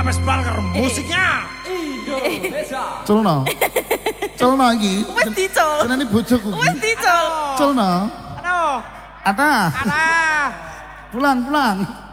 Vespa musiknya. Indonesia. Celana. Celana iki. Wis dicul. Senene bojoku. Wis dicul. Celana. Aduh. Ada. Alah. Pulang.